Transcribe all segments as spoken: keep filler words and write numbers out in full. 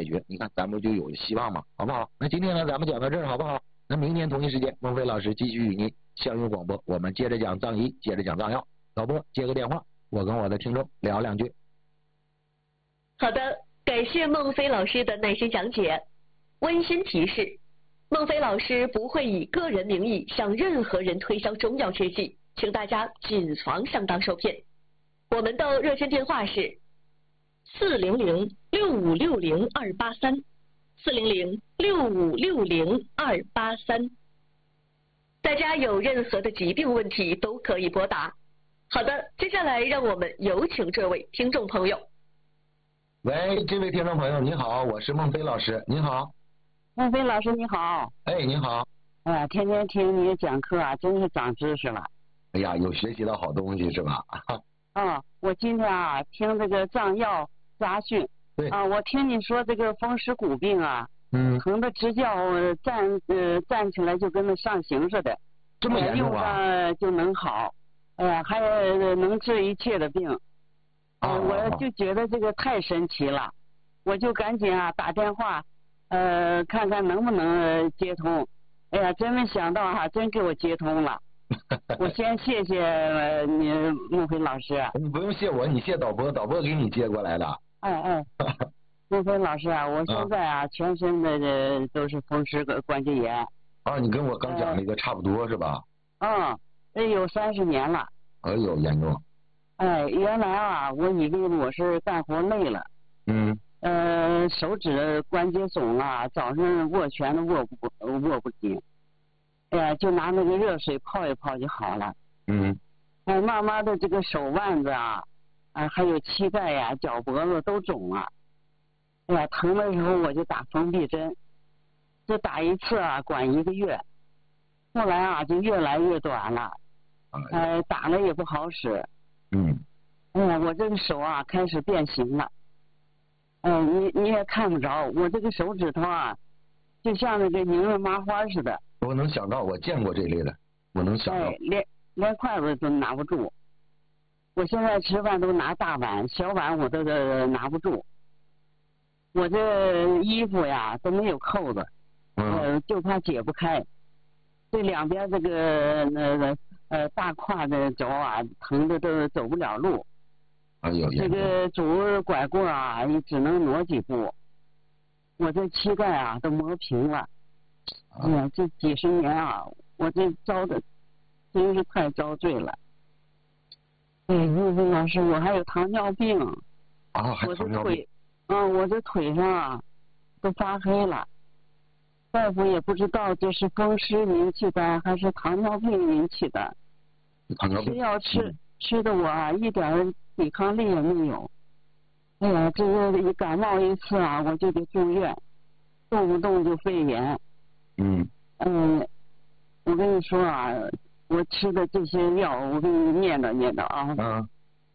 决，你看咱们就有希望嘛，好不好？那今天呢，咱们讲到这儿，好不好？那明天同一时间，孟非老师继续与您相约广播，我们接着讲藏医，接着讲藏药。导播接个电话，我跟我的听众聊两句。 好的，感谢孟非老师的耐心讲解。温馨提示，孟非老师不会以个人名义向任何人推销中药制剂，请大家谨防上当受骗。我们的热线电话是四零零六五六零二八三，四零零六五六零二八三。大家有任何的疾病问题都可以拨打。好的，接下来让我们有请这位听众朋友。 喂，这位听众朋友你好，我是孟非老师，你好。 孟非老师你好。 哎，你好。 哎呀，天天听你讲课啊，真是长知识了。 哎呀，有学习到好东西是吧？ 嗯，我今天啊听这个藏药杂讯。 对啊，我听你说这个风湿骨病啊， 嗯， 疼的直叫，呃站呃站起来就跟那上刑似的， 这么严重啊？ 用上就能好，哎呀，还有能治一切的病。 啊、 呃，我就觉得这个太神奇了，我就赶紧啊打电话，呃，看看能不能接通。哎呀，真没想到哈、啊，真给我接通了。我先谢谢、呃、你孟非老师。 你不用谢我，你谢导播，导播给你接过来的。 哎哎，孟非老师啊，我现在啊、啊、全身的这都是风湿关节炎。 啊，你跟我刚讲那个差不多、呃、是吧？ 嗯，这有三十年了。 哎呦，严重。 哎，原来啊，我以为我是干活累了。 嗯。 呃，手指关节肿啊，早上握拳都握不握不紧。哎呀，就拿那个热水泡一泡就好了。 嗯。 哎，慢慢的这个手腕子啊，啊还有膝盖呀、啊、脚脖子都肿了。哎呀，疼的时候我就打封闭针，这打一次啊管一个月，后来啊就越来越短了。哎、呃，打了也不好使。 嗯。 哎呀，我这个手啊开始变形了。哎、呃，你你也看不着，我这个手指头啊，就像那个拧着麻花似的。 我能想到，我见过这类的，我能想到。 哎，连连筷子都拿不住。我现在吃饭都拿大碗，小碗我都拿不住。我这衣服呀都没有扣子， 嗯、 呃，就怕解不开。这两边这个那个呃大胯的肘啊，疼的都走不了路。 哎呦， 这个拄拐棍啊，你只能挪几步。我这膝盖啊都磨平了。哎呀，这几十年啊，我这遭的真是太遭罪了。哎，孟非老师，我还有糖尿病。 啊，还糖尿病。 我这腿，嗯，我这腿上啊都发黑了。大夫也不知道这是风湿引起的还是糖尿病引起的。 糖尿病。 吃药吃、嗯、吃的我啊一点抵抗力也没有。哎呀，这个一感冒一次啊，我就得住院，动不动就肺炎。 嗯。 嗯，我跟你说啊，我吃的这些药，我给你念叨念叨啊。 嗯。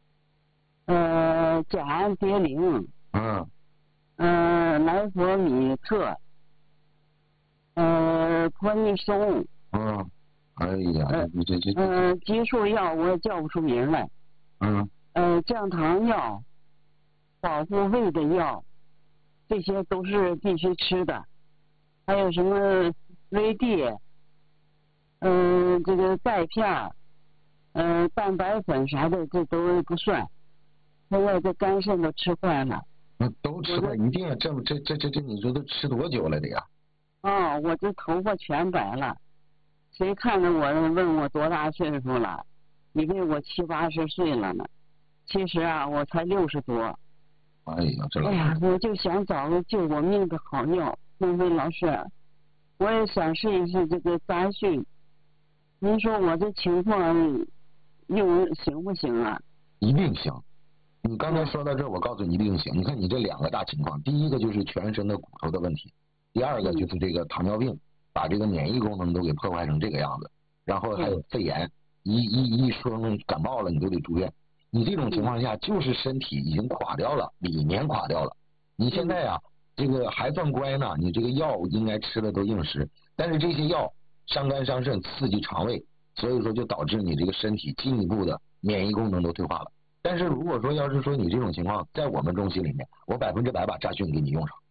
呃，甲氨蝶呤。 嗯。 呃，莱佛米特。呃，泼尼松。 嗯。哎呀，你这这。 呃，激素药我也叫不出名来。 嗯。 呃，降糖药。保护胃的药，这些都是必须吃的。还有什么维 D， 嗯、呃，这个钙片，嗯、呃，蛋白粉啥的，这都不算。现在这肝肾都吃坏了。 那都吃了，一定要这这这这这，你说都吃多久了的呀？ 哦，我这头发全白了，谁看着我问我多大岁数了？以为我七八十岁了呢。其实啊，我才六十多。 哎呀，这哎呀，我就想找个救我命的好药。孟非老师，我也想试一试这个杂讯。您说我这情况用行不行啊？ 一定行。你刚才说到这儿，我告诉你一定行。你看你这两个大情况，第一个就是全身的骨头的问题，第二个就是这个糖尿病，把这个免疫功能都给破坏成这个样子，然后还有肺炎，一一一说感冒了你都得住院。你这种情况下，就是身体已经垮掉了，里面垮掉了。你现在啊，这个还算乖呢，你这个药应该吃的都应时，但是这些药伤肝伤肾，刺激肠胃，所以说就导致你这个身体进一步的免疫功能都退化了。但是如果说要是说你这种情况，在我们中心里面，我百分之百把扎讯给你用上，